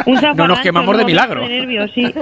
no nos quemamos de milagro. De nervios, sí.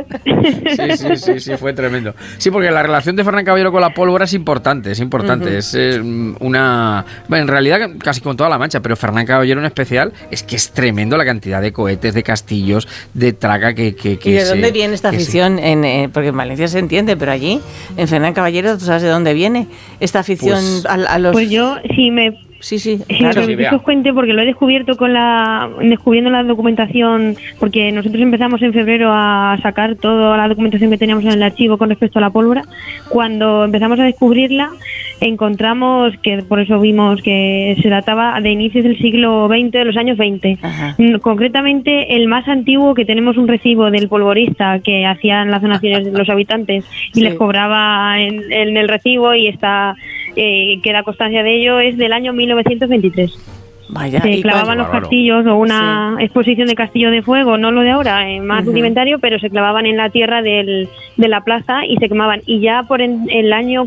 Sí, fue tremendo. Sí, porque la relación de Fernán Caballero con la pólvora es importante. Es una... Bueno, en realidad casi con toda la Mancha, pero Fernán Caballero en especial, es que es tremendo la cantidad de cohetes, de castillos, de traca que ¿Y de dónde viene esta afición? Porque en Valencia se entiende, pero allí, en Fernán Caballero, ¿tú sabes de dónde viene esta afición a los...? Pues yo, Sí, claro. Que os cuente, porque lo he descubierto descubriendo la documentación, porque nosotros empezamos en febrero a sacar toda la documentación que teníamos en el archivo con respecto a la pólvora. Cuando empezamos a descubrirla, encontramos que, por eso vimos que se databa de inicios del siglo XX, de los años 20. Ajá. Concretamente, el más antiguo, que tenemos un recibo del polvorista que hacían las donaciones de los habitantes y les cobraba en el recibo, y queda constancia de ello, es del año 1923. Vaya, se clavaban los castillos, o una exposición de castillo de fuego, no lo de ahora, más rudimentario, pero se clavaban en la tierra de la plaza y se quemaban. Y ya por el año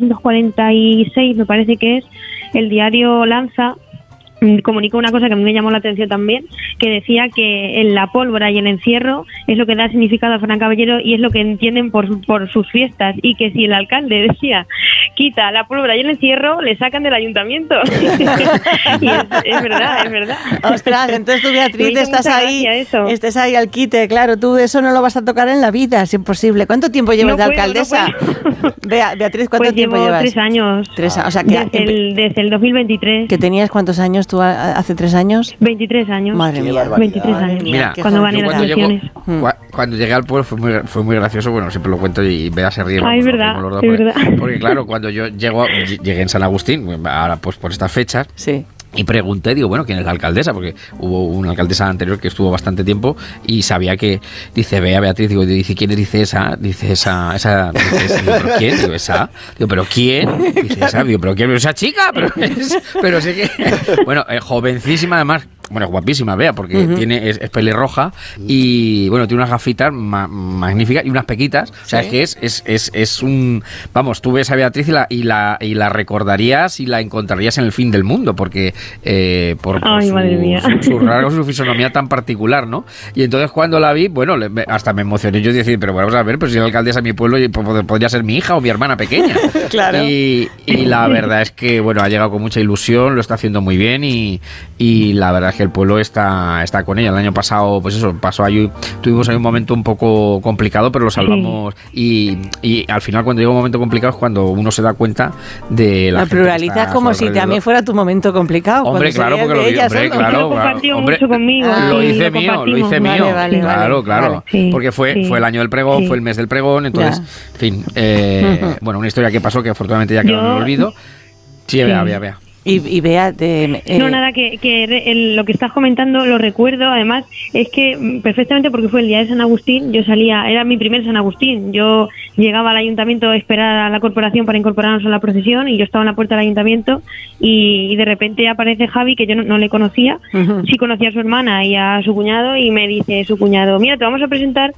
1946, me parece que es, el diario Lanza comunicó una cosa que a mí me llamó la atención también, que decía que en la pólvora y el encierro es lo que da significado a Fernán Caballero y es lo que entienden por sus fiestas, y que si el alcalde decía quita la pólvora y el encierro, le sacan del ayuntamiento. Y es verdad. Ostras, entonces tú, Beatriz, estás ahí al quite, claro, tú eso no lo vas a tocar en la vida, es imposible. ¿Cuánto tiempo llevas de alcaldesa? Beatriz, ¿cuánto tiempo llevo llevas? 3 años. 3 años, o sea, que desde el 2023. ¿Que tenías cuántos años tú hace 3 años? 23 años. Madre mía. 23 años. Mira, cuando gané las elecciones. Cuando llegué al pueblo fue muy gracioso, bueno, siempre lo cuento y Bea se ríe. Es verdad. Porque claro, cuando yo llegué en San Agustín, ahora pues por estas fechas, y pregunté, digo, bueno, ¿quién es la alcaldesa? Porque hubo una alcaldesa anterior que estuvo bastante tiempo y sabía que, dice, Beatriz, dice, ¿quién es? Dice esa, digo, ¿pero quién? Digo, esa. Digo, ¿pero quién? Dice, esa. Digo, ¿pero quién? Esa chica, pero sé que... Bueno, jovencísima además, bueno, guapísima, Bea, porque es pelirroja y, bueno, tiene unas gafitas magníficas y unas pequitas. O sea, es que es un... Vamos, tú ves a Beatriz y la recordarías y la encontrarías en el fin del mundo, porque por su rasgo, su fisonomía tan particular, ¿no? Y entonces cuando la vi, bueno, hasta me emocioné. Yo decía, pero vamos a ver, pues si la alcaldesa de mi pueblo podría ser mi hija o mi hermana pequeña. Claro. Y la verdad es que, bueno, ha llegado con mucha ilusión, lo está haciendo muy bien y la verdad es que el pueblo está con ella. El año pasado, pues eso, tuvimos ahí un momento un poco complicado, pero lo salvamos. Y al final, cuando llega un momento complicado, es cuando uno se da cuenta de la gente pluralizas como si también fuera tu momento complicado. Hombre, claro, porque lo mucho conmigo. Lo hice mío. Vale. Claro. Sí, porque fue el año del pregón, fue el mes del pregón, entonces, en fin, bueno, una historia que pasó que afortunadamente ya quedó en el olvido. Sí, vea. Y Bea, no, nada, que lo que estás comentando lo recuerdo, además es que perfectamente, porque fue el día de San Agustín, era mi primer San Agustín, yo llegaba al ayuntamiento a esperar a la corporación para incorporarnos a la procesión y yo estaba en la puerta del ayuntamiento y de repente aparece Javi, que yo no le conocía, sí conocía a su hermana y a su cuñado, y me dice su cuñado, mira, te vamos a presentar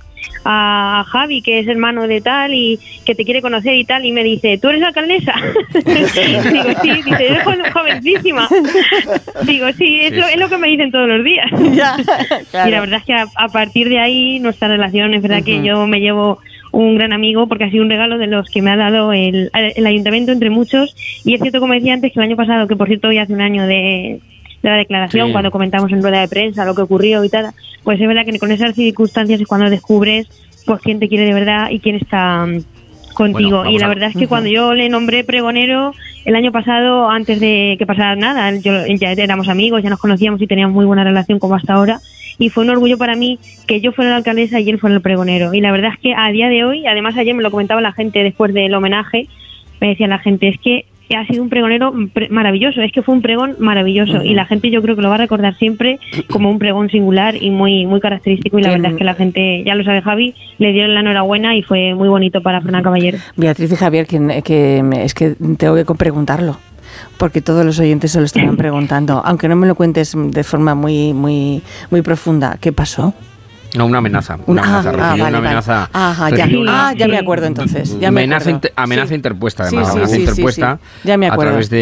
a Javi, que es hermano de tal y que te quiere conocer y tal, y me dice, ¿tú eres la alcaldesa? Digo, sí, dice, eres jovencísima. Digo, sí, es lo que me dicen todos los días. Ya, claro. Y la verdad es que a partir de ahí nuestra relación, es verdad que yo me llevo un gran amigo, porque ha sido un regalo de los que me ha dado el ayuntamiento entre muchos, y es cierto, como decía antes, que el año pasado, que por cierto hoy hace un año de la declaración, cuando comentamos en rueda de prensa lo que ocurrió y tal, pues es verdad que con esas circunstancias es cuando descubres pues quién te quiere de verdad y quién está contigo. Bueno, y la verdad es que cuando yo le nombré pregonero el año pasado, antes de que pasara nada, ya éramos amigos, ya nos conocíamos y teníamos muy buena relación como hasta ahora, y fue un orgullo para mí que yo fuera la alcaldesa y él fuera el pregonero. Y la verdad es que a día de hoy, además ayer me lo comentaba la gente después del homenaje, me decía la gente, es que ha sido un pregonero maravilloso, es que fue un pregón maravilloso, y la gente yo creo que lo va a recordar siempre como un pregón singular y muy muy característico, y la verdad es que la gente, ya lo sabe Javi, le dieron la enhorabuena y fue muy bonito para Fernán Caballero. Beatriz y Javier, es que tengo que preguntarlo, porque todos los oyentes se lo estarán preguntando, aunque no me lo cuentes de forma muy muy muy profunda. ¿Qué pasó? No, una amenaza. Una amenaza. Ajá, ya me acuerdo entonces. Amenaza interpuesta, además. Amenaza interpuesta. Ya me acuerdo. A través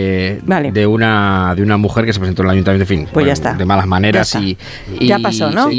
de una mujer que se presentó en el ayuntamiento, en fin. Pues ya está. De malas maneras. Ya pasó, ¿no?